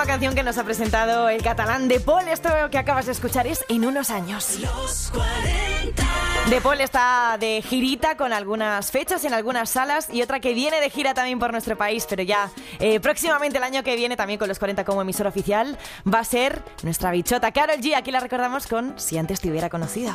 última canción que nos ha presentado el catalán De Paul. Esto que acabas de escuchar es En unos años. Los 40. De Paul está de girita con algunas fechas en algunas salas y otra que viene de gira también por nuestro país, pero ya próximamente el año que viene también con los 40 como emisora oficial va a ser nuestra bichota Karol G. Aquí la recordamos con Si antes te hubiera conocido.